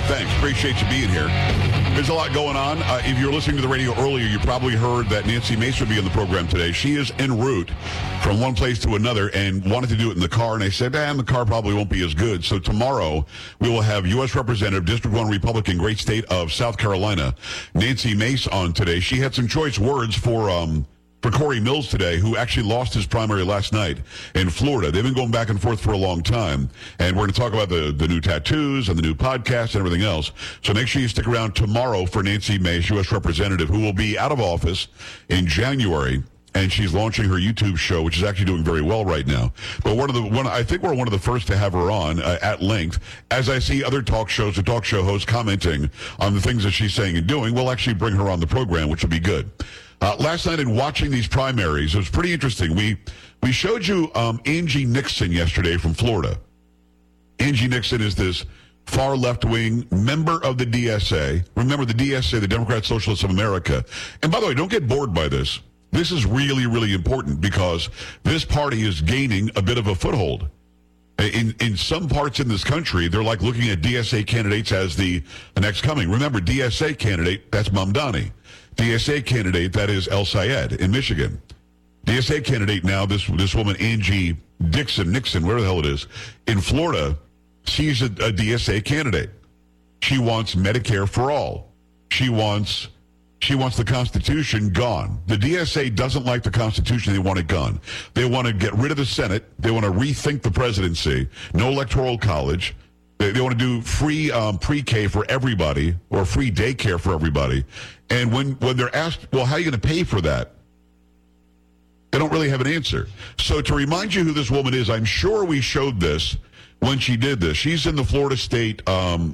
Thanks. Appreciate you being here. There's a lot going on. If you were listening to the radio earlier, you probably heard that Nancy Mace would be on the program today. She is en route from one place to another and wanted to do it in the car. And I said, the car probably won't be as good. So tomorrow we will have U.S. Representative, District 1 Republican, great state of South Carolina, Nancy Mace on today. She had some choice words for Corey Mills today, who actually lost his primary last night in Florida. They've been going back and forth for a long time. And we're going to talk about the new tattoos and the new podcast and everything else. So make sure you stick around tomorrow for Nancy Mace, U.S. Representative, who will be out of office in January. And she's launching her YouTube show, which is actually doing very well right now. But I think we're one of the first to have her on at length. As I see other talk shows and talk show hosts commenting on the things that she's saying and doing, we'll actually bring her on the program, which will be good. Last night in watching these primaries, it was pretty interesting. We showed you Angie Nixon yesterday from Florida. Angie Nixon is this far left-wing member of the DSA. Remember, the DSA, the Democrat Socialists of America. And by the way, don't get bored by this. This is really, really important because this party is gaining a bit of a foothold. In some parts in this country, they're like looking at DSA candidates as the next coming. Remember, DSA candidate, that's Mamdani. DSA candidate, that is El Sayed in Michigan. DSA candidate now, this woman, Angie Nixon, whatever the hell it is, in Florida, she's a DSA candidate. She wants Medicare for all. She wants the Constitution gone. The DSA doesn't like the Constitution. They want it gone. They want to get rid of the Senate. They want to rethink the presidency. No electoral college. They want to do free pre-K for everybody or free daycare for everybody. And when they're asked, well, how are you going to pay for that? They don't really have an answer. So to remind you who this woman is, I'm sure we showed this when she did this. She's in the Florida State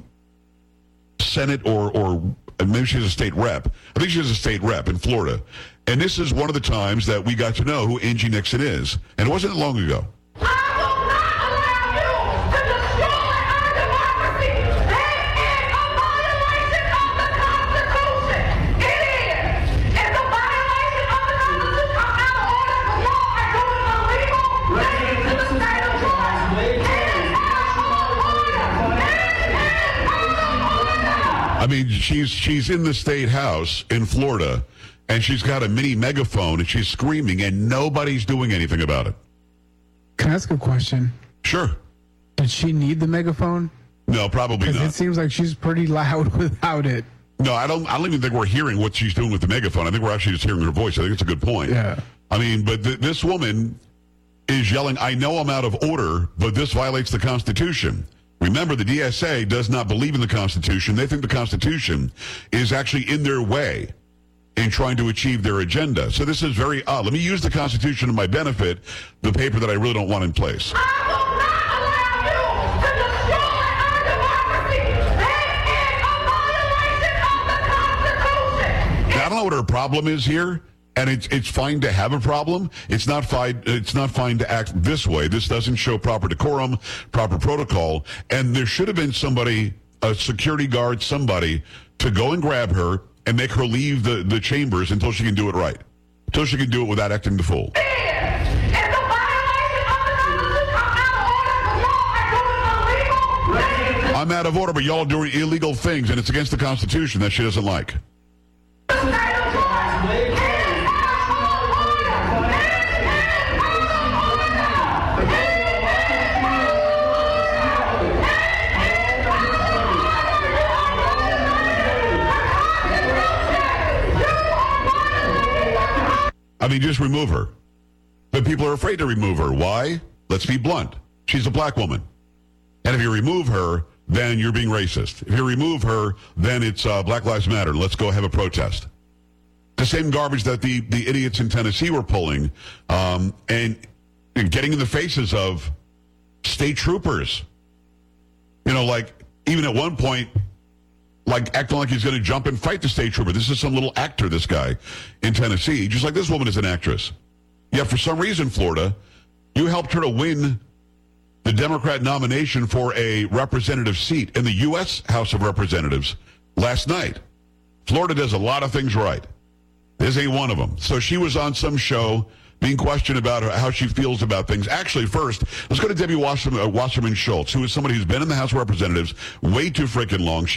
Senate or maybe she's a state rep. I think she's a state rep in Florida. And this is one of the times that we got to know who Angie Nixon is. And it wasn't long ago. I mean, she's in the state house in Florida, and she's got a mini megaphone, and she's screaming, and nobody's doing anything about it. Can I ask a question? Sure. Did she need the megaphone? No, probably not. Because it seems like she's pretty loud without it. No, I don't even think we're hearing what she's doing with the megaphone. I think we're actually just hearing her voice. I think it's a good point. Yeah. I mean, but this woman is yelling, I know I'm out of order, but this violates the Constitution. Remember, the DSA does not believe in the Constitution. They think the Constitution is actually in their way in trying to achieve their agenda. So this is very odd. Let me use the Constitution to my benefit, the paper that I really don't want in place. I will not allow you to destroy our democracy. That is a violation of the Constitution. Now, I don't know what her problem is here. And it's fine to have a problem. It's not fine to act this way. This doesn't show proper decorum, proper protocol. And there should have been somebody, a security guard, somebody, to go and grab her and make her leave the chambers until she can do it right. Until she can do it without acting the fool. I'm out of order, but y'all are doing illegal things, and it's against the Constitution that she doesn't like. I mean, just remove her. But people are afraid to remove her. Why? Let's be blunt. She's a black woman. And if you remove her, then you're being racist. If you remove her, then it's Black Lives Matter. Let's go have a protest. The same garbage that the idiots in Tennessee were pulling and getting in the faces of state troopers. You know, like, even at one point, like acting like he's going to jump and fight the state trooper. This is some little actor, this guy in Tennessee, just like this woman is an actress. Yet for some reason, Florida, you helped her to win the Democrat nomination for a representative seat in the U.S. House of Representatives last night. Florida does a lot of things right. This ain't one of them. So she was on some show being questioned about how she feels about things. Actually, first, let's go to Debbie Wasserman Schultz, who is somebody who's been in the House of Representatives way too freaking long.